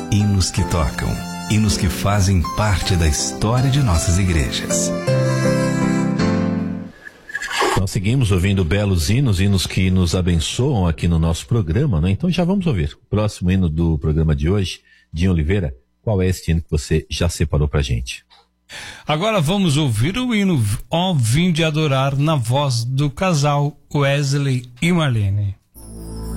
hinos que tocam, hinos que fazem parte da história de nossas igrejas. Nós seguimos ouvindo belos hinos, hinos que nos abençoam aqui no nosso programa, né? Então já vamos ouvir o próximo hino do programa de hoje. Dinho Oliveira, qual é este hino que você já separou pra gente? Agora vamos ouvir o hino Ó Vinde Adorar, na voz do casal Wesley e Marlene.